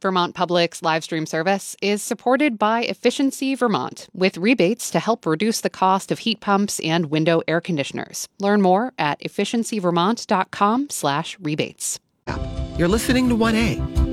Vermont Public's live stream service is supported by Efficiency Vermont, with rebates to help reduce the cost of heat pumps and window air conditioners. Learn more at efficiencyvermont.com/rebates. You're listening to 1A.